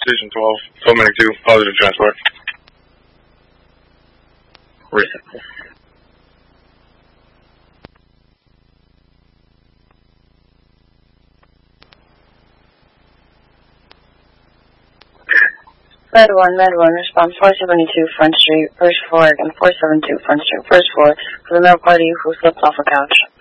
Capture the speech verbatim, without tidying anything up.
Station twelve, Filming two, positive transport. Receptive. Red one, Red one, respond four seventy-two Front Street, first floor, and four seventy-two Front Street, first floor, for the male party who slipped off a couch.